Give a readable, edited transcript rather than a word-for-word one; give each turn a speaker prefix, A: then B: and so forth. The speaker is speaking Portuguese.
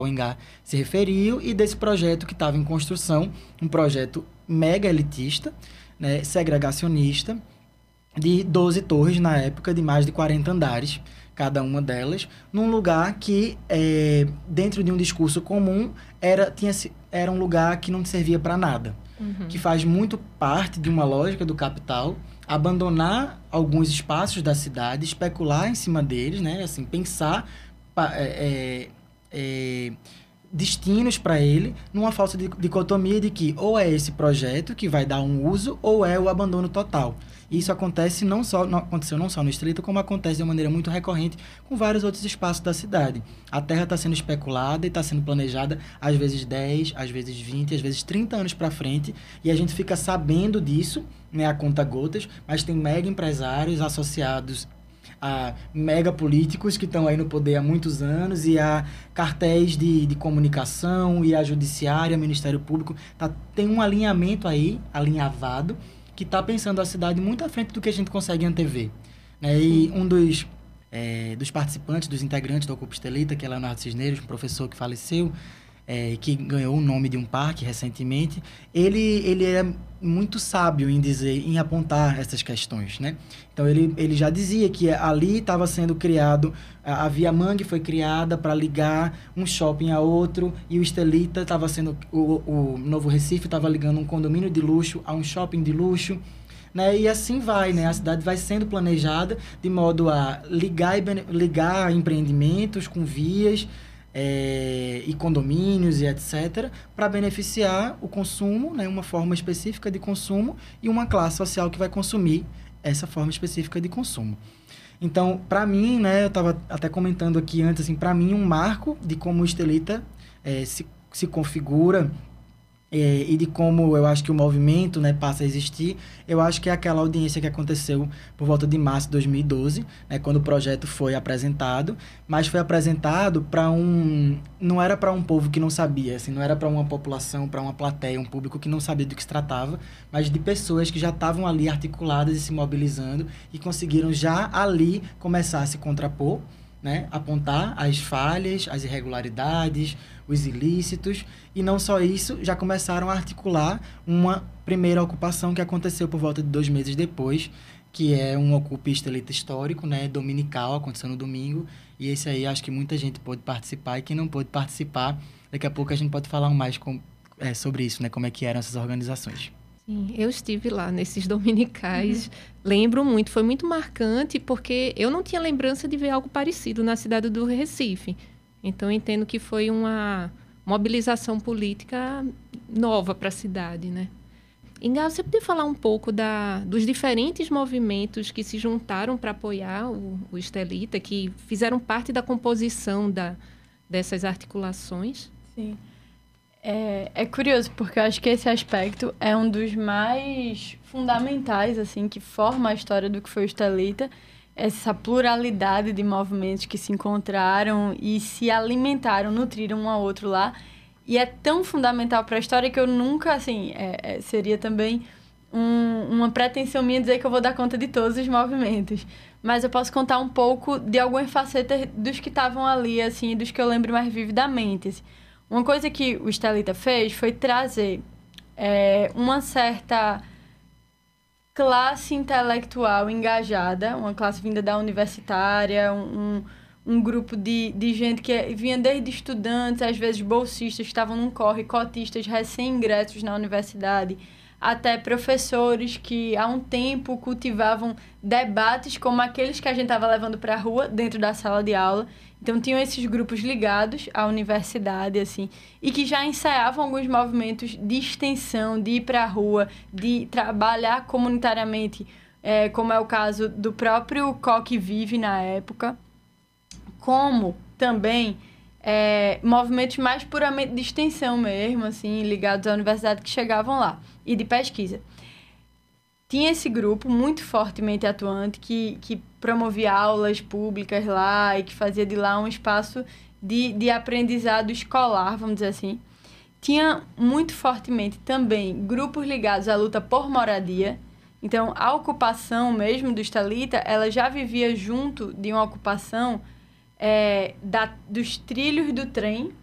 A: o Ingá se referiu, e desse projeto que estava em construção, um projeto mega elitista, né, segregacionista, de 12 torres na época, de mais de 40 andares, cada uma delas, num lugar que, dentro de um discurso comum, era um lugar que não servia para nada, que faz muito parte de uma lógica do capital, abandonar alguns espaços da cidade, especular em cima deles, né? Assim, pensar destinos para ele, numa falsa dicotomia de que ou é esse projeto que vai dar um uso ou é o abandono total. E isso aconteceu não só no Estelita, como acontece de uma maneira muito recorrente com vários outros espaços da cidade. A terra está sendo especulada e está sendo planejada às vezes 10, às vezes 20, às vezes 30 anos para frente, e a gente fica sabendo disso, né, a conta-gotas, mas tem mega empresários associados a mega políticos que estão aí no poder há muitos anos, e a cartéis de comunicação, e a judiciária, Ministério Público. Tem um alinhamento aí, alinhavado, que está pensando a cidade muito à frente do que a gente consegue antever, né? E um dos participantes, dos integrantes do Ocupa Estelita, que é Leonardo Cisneros, um professor que faleceu, que ganhou o nome de um parque recentemente, ele é muito sábio em apontar essas questões, né? Então, ele já dizia que ali estava sendo criado, a Via Mangue foi criada para ligar um shopping a outro, e o Estelita estava sendo, o Novo Recife estava ligando um condomínio de luxo a um shopping de luxo, né? E assim vai, né? A cidade vai sendo planejada de modo a ligar empreendimentos com vias, e condomínios e etc., para beneficiar o consumo, né, uma forma específica de consumo, e uma classe social que vai consumir essa forma específica de consumo. Então, para mim, né, eu estava até comentando aqui antes, assim, para mim, um marco de como o Estelita se configura, e de como eu acho que o movimento, né, passa a existir, eu acho que é aquela audiência que aconteceu por volta de março de 2012, né, quando o projeto foi apresentado, mas foi apresentado não era para um povo que não sabia, assim, não era para uma população, para uma plateia, um público que não sabia do que se tratava, mas de pessoas que já estavam ali articuladas e se mobilizando, e conseguiram já ali começar a se contrapor, né, apontar as falhas, as irregularidades, os ilícitos, e não só isso, já começaram a articular uma primeira ocupação que aconteceu por volta de 2 meses depois, que é um Ocupa Estelita histórico, né, dominical, aconteceu no domingo, e esse aí acho que muita gente pôde participar, e quem não pôde participar, daqui a pouco a gente pode falar mais sobre isso, né, como é que eram essas organizações.
B: Sim, eu estive lá nesses dominicais, lembro muito, foi muito marcante, porque eu não tinha lembrança de ver algo parecido na cidade do Recife. Então, eu entendo que foi uma mobilização política nova para a cidade, né? Ingá, você podia falar um pouco dos diferentes movimentos que se juntaram para apoiar o Estelita, que fizeram parte da composição dessas articulações?
C: Sim. É curioso, porque eu acho que esse aspecto é um dos mais fundamentais, assim, que forma a história do que foi o Estelita, essa pluralidade de movimentos que se encontraram e se alimentaram, nutriram um ao outro lá. E é tão fundamental para a história que eu nunca, assim, seria também uma pretensão minha dizer que eu vou dar conta de todos os movimentos. Mas eu posso contar um pouco de algumas facetas dos que estavam ali, assim, dos que eu lembro mais vividamente, assim. Uma coisa que o Estelita fez foi trazer uma certa classe intelectual engajada, uma classe vinda da universitária, um grupo de gente que vinha desde estudantes, às vezes bolsistas que estavam num corre, cotistas recém-ingressos na universidade, até professores que há um tempo cultivavam debates como aqueles que a gente estava levando para a rua, dentro da sala de aula. Então, tinham esses grupos ligados à universidade, assim, e que já ensaiavam alguns movimentos de extensão, de ir para a rua, de trabalhar comunitariamente, como é o caso do próprio Coque Vive na época, como também movimentos mais puramente de extensão mesmo, assim, ligados à universidade, que chegavam lá, e de pesquisa. Tinha esse grupo muito fortemente atuante que promovia aulas públicas lá e que fazia de lá um espaço de aprendizado escolar, vamos dizer assim. Tinha muito fortemente também grupos ligados à luta por moradia. Então, a ocupação mesmo do Estelita, ela já vivia junto de uma ocupação dos trilhos do trem